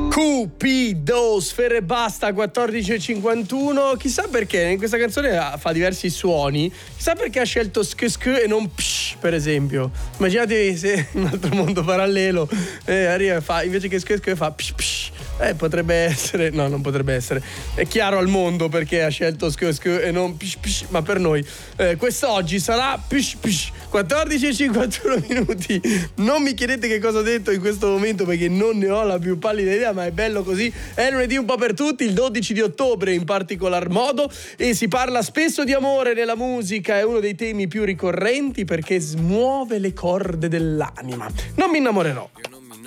Cupido, Sfere e Basta, 14:51. Chissà perché in questa canzone fa diversi suoni. Chissà perché ha scelto sk e non psh, per esempio. Immaginate se in un altro mondo parallelo arriva e fa, invece che sk fa psh psh. Potrebbe essere, no, non potrebbe essere. È chiaro al mondo perché ha scelto sk e non psh psh, ma per noi quest'oggi sarà psh psh. 14:51 minuti. Non mi chiedete che cosa ho detto in questo momento perché non ne ho la più pallida idea, ma è bello così. È lunedì un po' per tutti, il 12 di ottobre in particolar modo, e si parla spesso di amore nella musica. È uno dei temi più ricorrenti perché smuove le corde dell'anima. Non mi innamorerò.